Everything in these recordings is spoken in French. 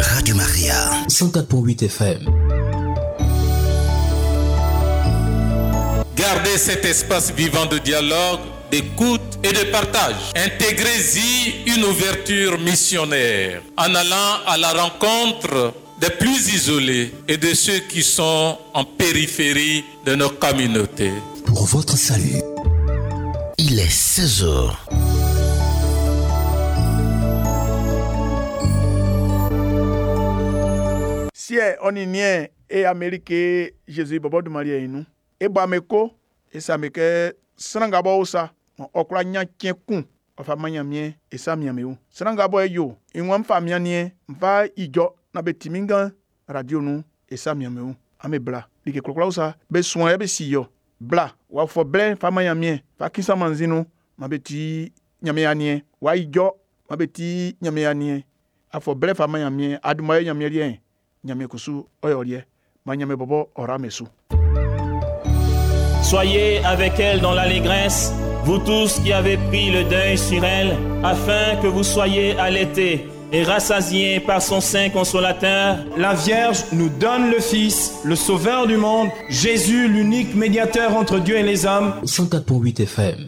Radio Maria 104.8 FM. Gardez cet espace vivant de dialogue, d'écoute et de partage. Intégrez-y une ouverture missionnaire en allant à la rencontre des plus isolés et de ceux qui sont en périphérie de nos communautés. Pour votre salut, il est 16h. Si on y est et Amérique Jésus bobo de Maria inu e ba meko e sa meke sranga bo usa okra nya kienkun ofa manya mie e sa miameu sranga bo eyo inwam fa mianie mfa ijo na betiminga radio nu e sa miameu ame bla like klokla usa be suan e be siyo bla wa fo ble fa manya mie fa kisa manzinu ma beti nyame anie wa ijo ma beti nyame anie afo ble fa manya mie aduma nyame rien Soyez avec elle dans l'allégresse, vous tous qui avez pris le deuil sur elle, afin que vous soyez allaités et rassasiés par son sein consolateur. La Vierge nous donne le Fils, le Sauveur du monde, Jésus, l'unique médiateur entre Dieu et les hommes. 104.8 FM.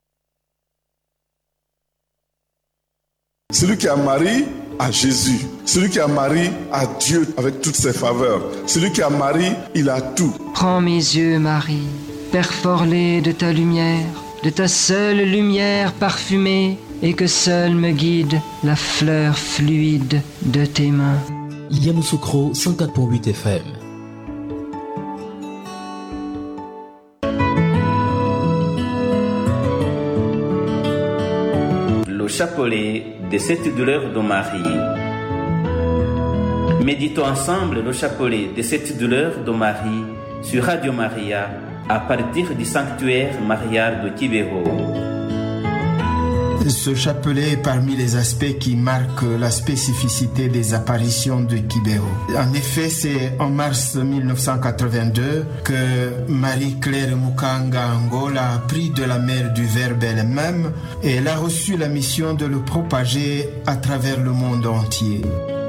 Celui qui a Marie à Jésus. Celui qui a Marie a Dieu avec toutes ses faveurs. Celui qui a Marie, il a tout. Prends mes yeux, Marie, perforlés de ta lumière, de ta seule lumière parfumée, et que seule me guide la fleur fluide de tes mains. Yamoussoukro 104.8 FM. Le chapelet de cette douleur de Marie. Méditons ensemble le chapelet de cette douleur de Marie sur Radio Maria à partir du sanctuaire marial de Kibeho. Ce chapelet est parmi les aspects qui marquent la spécificité des apparitions de Kibeho. En effet, c'est en mars 1982 que Marie-Claire Mukanga Angola a appris de la mère du Verbe elle-même et elle a reçu la mission de le propager à travers le monde entier.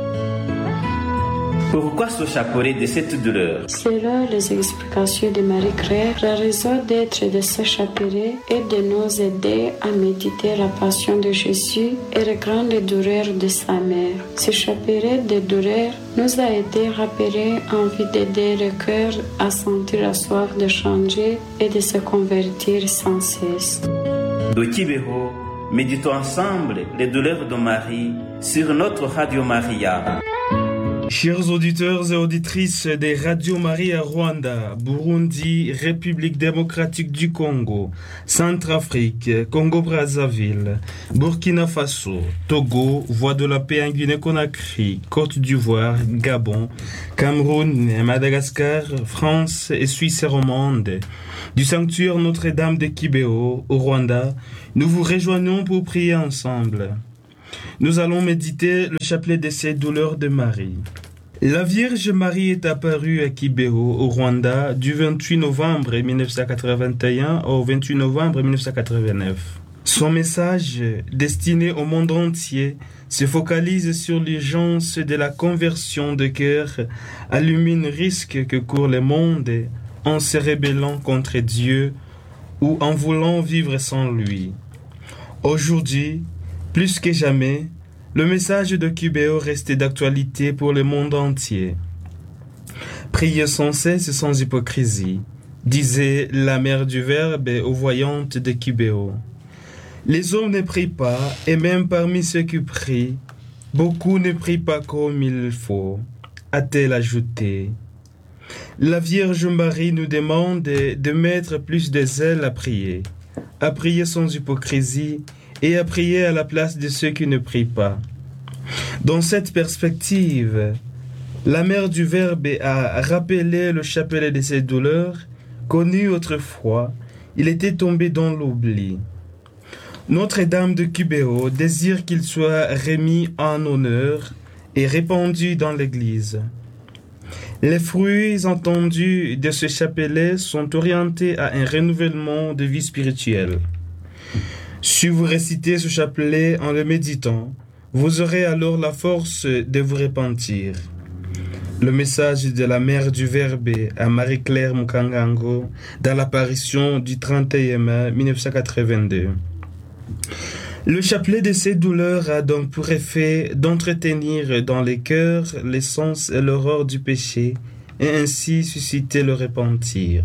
Pourquoi ce chapelet de cette douleur? Selon les explications de Marie-Claire, la raison d'être de ce chapelet est de nous aider à méditer la passion de Jésus et les grandes douleurs de sa mère. Ce chapelet de douleurs nous a été rappelé envie d'aider le cœur à sentir la soif de changer et de se convertir sans cesse. De Kibeho, méditons ensemble les douleurs de Marie sur notre Radio Maria. Chers auditeurs et auditrices des Radio Maria Rwanda, Burundi, République démocratique du Congo, Centrafrique, Congo-Brazzaville, Burkina Faso, Togo, Voix de la paix en Guinée-Conakry, Côte d'Ivoire, Gabon, Cameroun, Madagascar, France et Suisse romande, du sanctuaire Notre-Dame de Kibeho, au Rwanda, nous vous rejoignons pour prier ensemble. Nous allons méditer le chapelet de ces douleurs de Marie. La Vierge Marie est apparue à Kibeho, au Rwanda, du 28 novembre 1981 au 28 novembre 1989. Son message, destiné au monde entier, se focalise sur l'urgence de la conversion de cœur à l'humide risque que court le monde en se rébellant contre Dieu ou en voulant vivre sans lui. Aujourd'hui, plus que jamais, le message de Kibeho reste d'actualité pour le monde entier. Priez sans cesse et sans hypocrisie, disait la mère du Verbe aux voyantes de Kibeho. Les hommes ne prient pas, et même parmi ceux qui prient, beaucoup ne prient pas comme il faut, a-t-elle ajouté. La Vierge Marie nous demande de mettre plus de zèle à prier sans hypocrisie, et à prier à la place de ceux qui ne prient pas. Dans cette perspective, la mère du Verbe a rappelé le chapelet de ses douleurs, connu autrefois, il était tombé dans l'oubli. Notre-Dame de Kibeho désire qu'il soit remis en honneur et répandu dans l'Église. Les fruits entendus de ce chapelet sont orientés à un renouvellement de vie spirituelle. Si vous récitez ce chapelet en le méditant, Vous aurez alors la force de vous repentir. Le message de la mère du Verbe à Marie-Claire Mukangango dans l'apparition du 31 mai 1982. Le chapelet de ces douleurs a donc pour effet d'entretenir dans les cœurs l'essence et l'horreur du péché et ainsi susciter le repentir.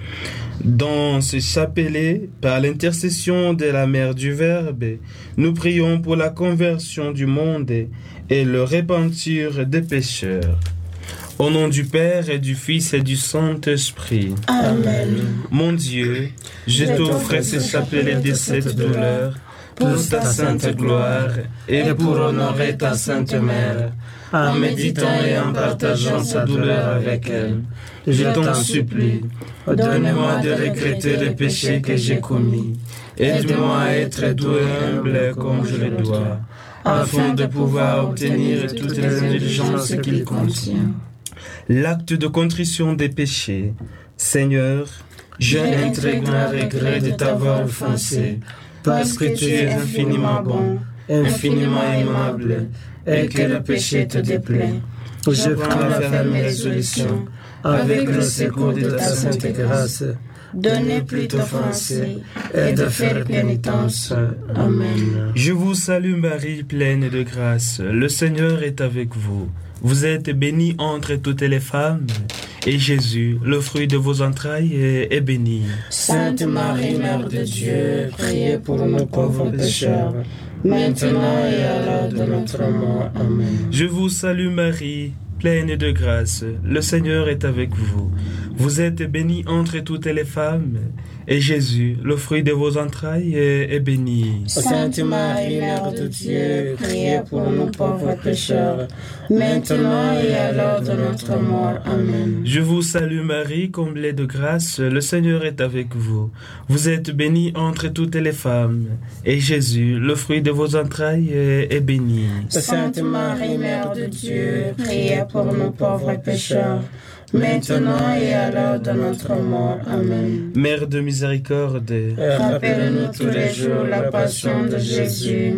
Dans ce chapelet, par l'intercession de la mère du Verbe, nous prions pour la conversion du monde et le repentir des pécheurs. Au nom du Père et du Fils et du Saint-Esprit. Amen. Mon Dieu, je t'offre ce chapelet de cette douleur pour ta sainte gloire et pour honorer ta sainte mère, en méditant et en partageant sa douleur avec elle. Je t'en supplie, donne-moi de regretter les péchés que j'ai commis. Aide-moi à être doux et humble comme je le dois, afin de pouvoir obtenir toutes les indulgences qu'il contient. L'acte de contrition des péchés. Seigneur, j'ai un très grand regret de t'avoir offensé, parce que tu es infiniment bon, infiniment aimable, et que le péché te déplaît. Je prends la ferme résolution, avec le secours de ta sainte grâce, de ne plus t'offenser et de faire pénitence. Amen. Je vous salue Marie, pleine de grâce. Le Seigneur est avec vous. Vous êtes bénie entre toutes les femmes, et Jésus, le fruit de vos entrailles, est béni. Sainte Marie, Mère de Dieu, priez pour nous pauvres pécheurs, maintenant et à l'heure de notre mort. Amen. Je vous salue Marie, pleine de grâce. Le Seigneur est avec vous. Vous êtes bénie entre toutes les femmes, et Jésus, le fruit de vos entrailles, est béni. Sainte Marie, Mère de Dieu, priez pour nous pauvres pécheurs, maintenant et à l'heure de notre mort. Amen. Je vous salue Marie, comblée de grâce, le Seigneur est avec vous. Vous êtes bénie entre toutes les femmes, et Jésus, le fruit de vos entrailles, est béni. Sainte Marie, Mère de Dieu, priez pour nous pauvres pécheurs, maintenant et à l'heure de notre mort. Amen. Mère de miséricorde, rappelle-nous tous les jours la passion de Jésus.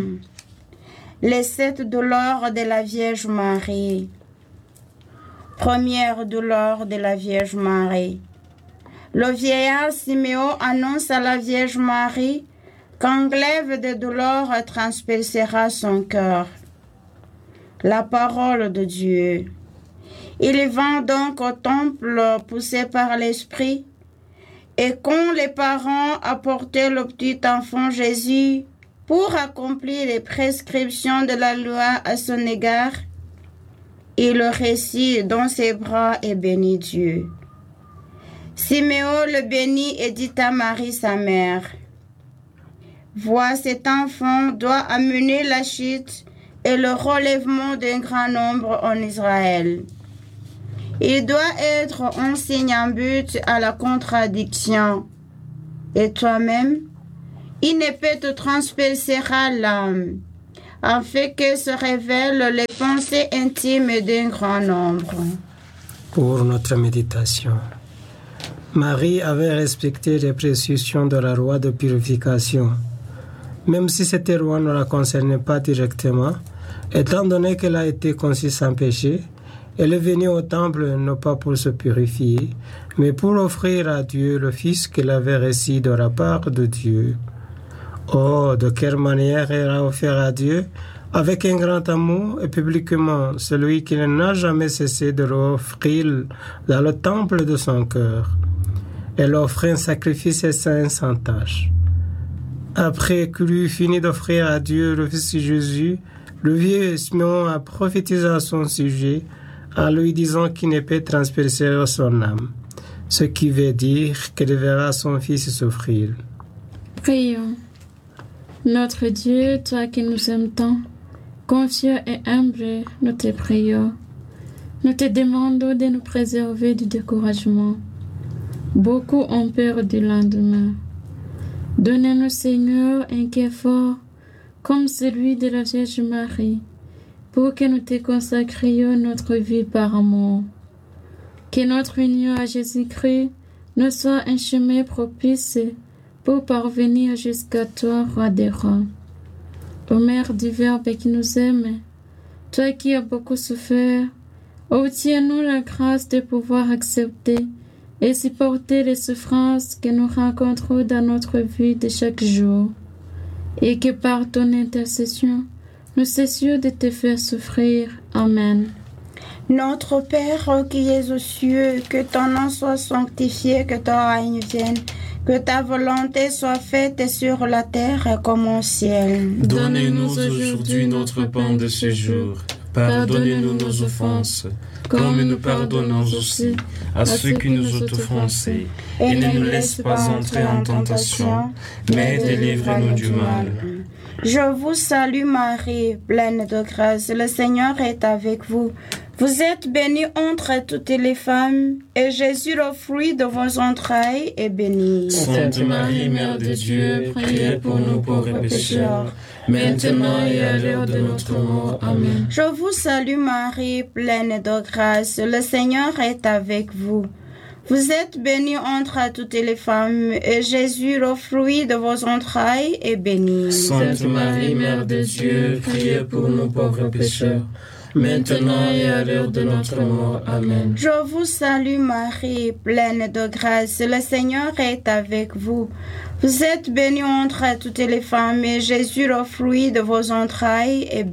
Les 7 douleurs de la Vierge Marie. Première douleur de la Vierge Marie. Le vieillard Siméon annonce à la Vierge Marie qu'un glaive de douleur transpercera son cœur. La parole de Dieu. Il vint donc au temple poussé par l'Esprit, et quand les parents apportaient le petit enfant Jésus pour accomplir les prescriptions de la loi à son égard, il le récit dans ses bras et bénit Dieu. Siméon le bénit et dit à Marie sa mère, « Vois, cet enfant doit amener la chute et le relèvement d'un grand nombre en Israël. Il doit être un signe en but à la contradiction. Et toi-même, une épée te transpercera l'âme, afin que se révèlent les pensées intimes d'un grand nombre. » Pour notre méditation. Marie avait respecté les prescriptions de la loi de purification, même si cette loi ne la concernait pas directement, étant donné qu'elle a été conçue sans péché. Elle est venue au temple non pas pour se purifier, mais pour offrir à Dieu le Fils qu'elle avait reçu de la part de Dieu. Oh, de quelle manière elle a offert à Dieu, avec un grand amour et publiquement, celui qui n'a jamais cessé de l'offrir dans le temple de son cœur. Elle offre un sacrifice saint sans tache. Après qu'il eut fini d'offrir à Dieu le Fils Jésus, le vieux Siméon a prophétisé à son sujet, en lui disant qu'il ne peut transpercer son âme, ce qui veut dire qu'elle verra son fils souffrir. Prions. Notre Dieu, toi qui nous aimes tant, confieux et humble, nous te prions. Nous te demandons de nous préserver du découragement. Beaucoup ont peur du lendemain. Donne-nous, Seigneur, un cœur fort, comme celui de la Vierge Marie, pour que nous te consacrions notre vie par amour. Que notre union à Jésus-Christ nous soit un chemin propice pour parvenir jusqu'à toi, Roi des rois. ô Mère du Verbe qui nous aime, toi qui as beaucoup souffert, obtiens-nous la grâce de pouvoir accepter et supporter les souffrances que nous rencontrons dans notre vie de chaque jour, et que par ton intercession, nous cessions de te faire souffrir. Amen. Notre Père qui es aux cieux, que ton nom soit sanctifié, que ton règne vienne, que ta volonté soit faite sur la terre comme au ciel. Donnez-nous aujourd'hui notre pain de ce jour. Pardonnez-nous nos offenses, comme nous pardonnons aussi à ceux qui nous ont offensés. Et ne nous laisse pas entrer en tentation, mais délivre-nous du mal. Je vous salue Marie, pleine de grâce, le Seigneur est avec vous. Vous êtes bénie entre toutes les femmes, et Jésus, le fruit de vos entrailles, est béni. Sainte Marie, Mère de Dieu, priez pour nous pauvres pécheurs, maintenant et à l'heure de notre mort. Amen. Je vous salue Marie, pleine de grâce, le Seigneur est avec vous. Vous êtes bénie entre toutes les femmes, et Jésus, le fruit de vos entrailles, est béni. Sainte Marie, Mère de Dieu, priez pour nous pauvres pécheurs, maintenant et à l'heure de notre mort. Amen. Je vous salue Marie, pleine de grâce, le Seigneur est avec vous. Vous êtes bénie entre toutes les femmes, et Jésus, le fruit de vos entrailles, est béni.